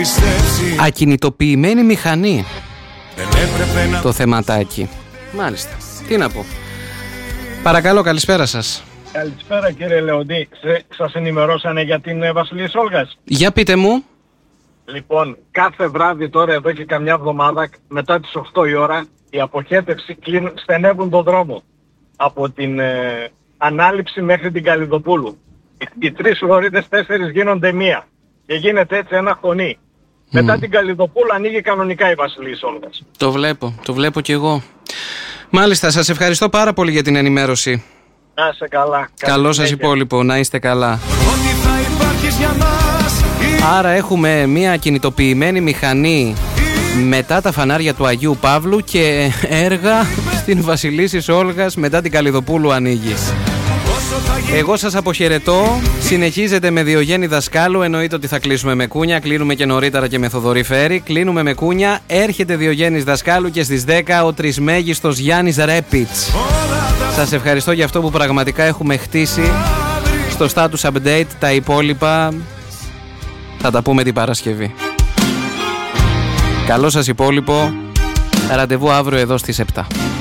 Ακινητοποιημένη μηχανή. Το θεματάκι. Μάλιστα. Τι να πω. Παρακαλώ, καλησπέρα σας. Καλησπέρα κύριε Λεοντή. Σας ενημερώσανε για την Βασιλής Όλγας? Για πείτε μου. Λοιπόν, κάθε βράδυ τώρα εδώ και καμιά εβδομάδα μετά τις 8 η ώρα η αποχέτευση στενεύουν τον δρόμο. Από την Ανάληψη μέχρι την Καλλιδοπούλου. Οι 3 λωρίδες 4 γίνονται μία. Και γίνεται έτσι ένα χωνί. Μετά την Καλλιδοπούλου ανοίγει κανονικά η Βασιλής Όλγας. Το βλέπω κι εγώ. Μάλιστα, σας ευχαριστώ πάρα πολύ για την ενημέρωση. Να είστε καλά. Καλό σας υπόλοιπο, να είστε καλά. Άρα έχουμε μια κινητοποιημένη μηχανή μετά τα φανάρια του Αγίου Παύλου και έργα στην Βασιλίσσης Όλγας μετά την Καλλιδοπούλου ανοίγει. Εγώ σας αποχαιρετώ. Συνεχίζετε με Διογέννη Δασκάλου. Εννοείται ότι θα κλείσουμε με κούνια. Κλείνουμε και νωρίτερα και με Θοδωρή Φέρη. Κλείνουμε με κούνια. Έρχεται Διογέννης Δασκάλου και στις 10 ο τρισμέγιστος Γιάννης Ρέπιτς. Σας ευχαριστώ για αυτό που πραγματικά έχουμε χτίσει στο status update. Τα υπόλοιπα θα τα πούμε την Παρασκευή. Καλό σας υπόλοιπο. Ραντεβού αύριο εδώ στις 7.